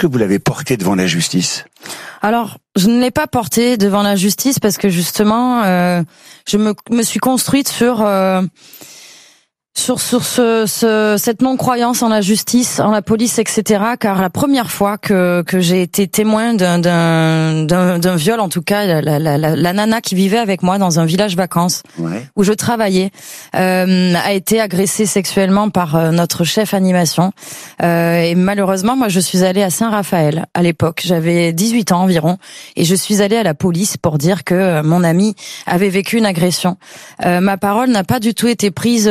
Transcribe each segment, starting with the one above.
que vous l'avez porté devant la justice ? Alors, je ne l'ai pas porté devant la justice parce que justement, je me suis construite sur cette non-croyance en la justice, en la police, etc. Car la première fois que j'ai été témoin d'un viol, en tout cas, la nana qui vivait avec moi dans un village vacances où je travaillais a été agressée sexuellement par notre chef animation. Et malheureusement, moi, je suis allée à Saint-Raphaël à l'époque. J'avais 18 ans environ et je suis allée à la police pour dire que mon amie avait vécu une agression. Ma parole n'a pas du tout été prise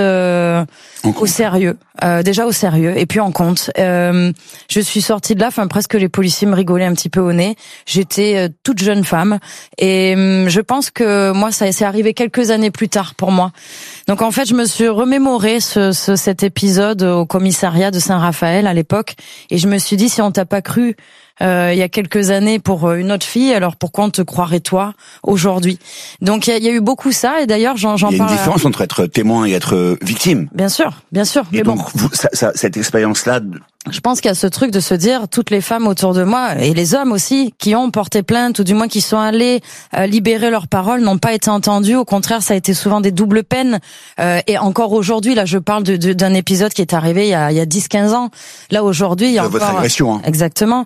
au sérieux, déjà au sérieux, et puis en compte. Je suis sortie de là, presque les policiers me rigolaient un petit peu au nez. J'étais toute jeune femme, et je pense que moi, ça s'est arrivé quelques années plus tard pour moi. Donc en fait, je me suis remémoré cet épisode au commissariat de Saint-Raphaël à l'époque, et je me suis dit, si on t'a pas cru il y a quelques années pour une autre fille, alors pourquoi on te croirait toi aujourd'hui? Donc il y a eu beaucoup ça, et d'ailleurs j'en parle. Il y a une différence entre être témoin et être victime. Bien sûr, bien sûr. Et mais donc cette expérience-là. Je pense qu'il y a ce truc de se dire, toutes les femmes autour de moi, et les hommes aussi, qui ont porté plainte, ou du moins qui sont allés libérer leurs paroles, n'ont pas été entendus. Au contraire, ça a été souvent des doubles peines. Et encore aujourd'hui, là, je parle d'un épisode qui est arrivé il y a 10-15 ans. Là, aujourd'hui, il y a encore... Votre agression, hein. Exactement.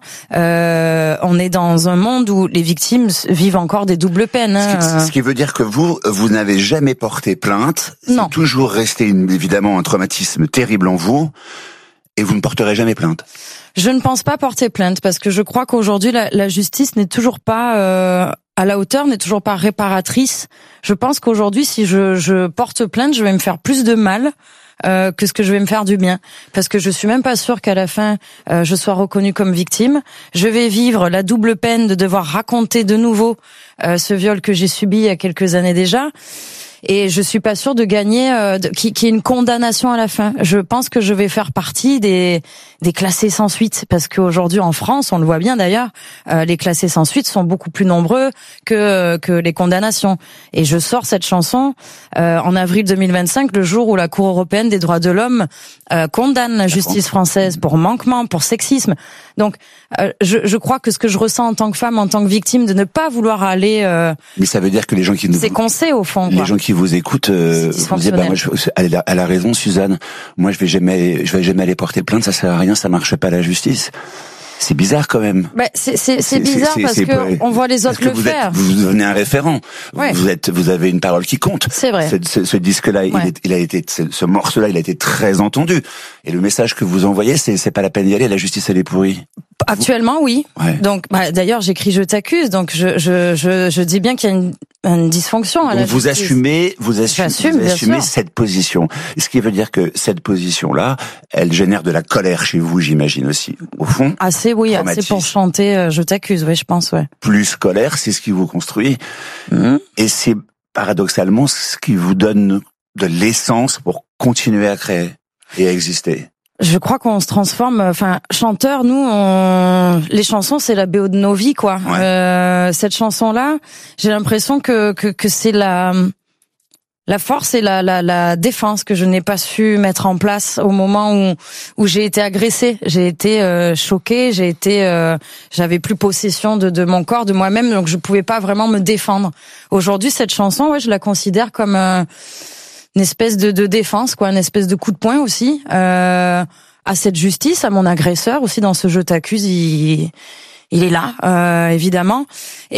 On est dans un monde où les victimes vivent encore des doubles peines. Ce qui veut dire que vous n'avez jamais porté plainte. Non. C'est toujours resté évidemment un traumatisme terrible en vous. Et vous ne porterez jamais plainte? Je ne pense pas porter plainte parce que je crois qu'aujourd'hui la justice n'est toujours pas à la hauteur, n'est toujours pas réparatrice. Je pense qu'aujourd'hui, si je porte plainte, je vais me faire plus de mal que ce que je vais me faire du bien, parce que je suis même pas sûre qu'à la fin je sois reconnue comme victime. Je vais vivre la double peine de devoir raconter de nouveau ce viol que j'ai subi il y a quelques années déjà. Et je suis pas sûre de gagner, qu'il y ait une condamnation à la fin. Je pense que je vais faire partie des classés sans suite, parce qu'aujourd'hui en France, on le voit bien d'ailleurs, les classés sans suite sont beaucoup plus nombreux que les condamnations. Et je sors cette chanson en avril 2025, le jour où la Cour européenne des droits de l'homme condamne la justice française pour manquement, pour sexisme. Donc, je crois que ce que je ressens en tant que femme, en tant que victime, de ne pas vouloir aller... Mais ça veut dire que les gens qui nous... C'est qu'on sait au fond. Les gens qui vous écoutent, vous dites, elle a raison, Suzanne. Moi, je vais jamais aller porter plainte. Ça sert à rien, ça marche pas à la justice. C'est bizarre quand même. C'est bizarre parce que on voit les autres le faire. Vous devenez un référent. Ouais. Vous avez une parole qui compte. C'est vrai. Ce disque-là, ouais. Ce morceau-là, il a été très entendu. Et le message que vous envoyez, c'est pas la peine d'y aller. La justice, elle est pourrie. Actuellement, oui. Ouais. Donc, d'ailleurs, j'écris "Je t'accuse", donc je dis bien qu'il y a une dysfonction à la justice. Vous assumez cette position. Ce qui veut dire que cette position-là, elle génère de la colère chez vous, j'imagine aussi, au fond. Assez pour chanter "Je t'accuse", oui, je pense, ouais. Plus colère, c'est ce qui vous construit. Et c'est paradoxalement ce qui vous donne de l'essence pour continuer à créer et à exister. Je crois qu'on se transforme, chanteur, nous, les chansons, c'est la BO de nos vies, quoi. Ouais. Cette chanson-là, j'ai l'impression que c'est la force et la défense que je n'ai pas su mettre en place au moment où j'ai été agressée. J'ai été choquée, j'avais plus possession de mon corps, de moi-même, donc je pouvais pas vraiment me défendre. Aujourd'hui, cette chanson, je la considère comme une espèce de défense, quoi, une espèce de coup de poing aussi à cette justice, à mon agresseur aussi dans ce "Je t'accuse", il est là, évidemment,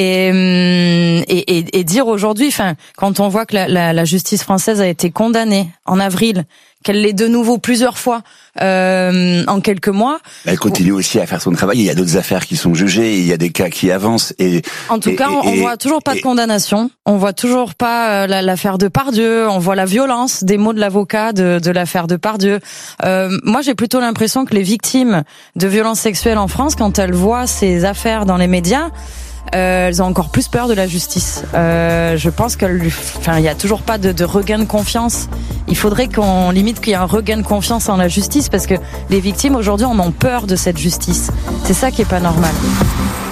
et dire aujourd'hui, quand on voit que la justice française a été condamnée en avril, qu'elle l'est de nouveau plusieurs fois en quelques mois. Elle continue aussi à faire son travail. Il y a d'autres affaires qui sont jugées, il y a des cas qui avancent. En tout cas, on voit toujours pas de condamnation. On voit toujours pas l'affaire Depardieu. On voit la violence des mots de l'avocat de l'affaire Depardieu. Moi, j'ai plutôt l'impression que les victimes de violences sexuelles en France, quand elles voient ces affaires dans les médias, elles ont encore plus peur de la justice. Je pense il y a toujours pas de regain de confiance. Il faudrait qu'il y ait un regain de confiance en la justice, parce que les victimes aujourd'hui en ont peur de cette justice. C'est ça qui est pas normal.